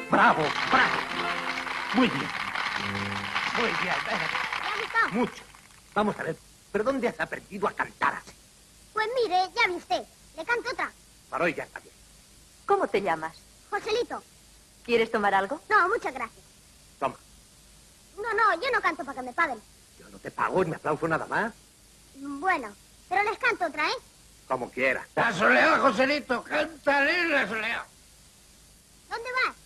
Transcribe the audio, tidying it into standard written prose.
Bravo, bravo. Muy bien. Muy bien. ¿Le ha gustado? Mucho. Vamos a ver, ¿pero dónde has aprendido a cantar así? Pues mire, ya ve usted. Le canto otra. Para hoy ya está bien. ¿Cómo te llamas? Joselito. ¿Quieres tomar algo? No, muchas gracias. Toma. No, yo no canto para que me paguen. Yo no te pago, es mi aplauso nada más. Bueno, pero les canto otra, ¿eh? Como quieras. La soleá, Joselito, cántale la soleá. ¿Dónde vas?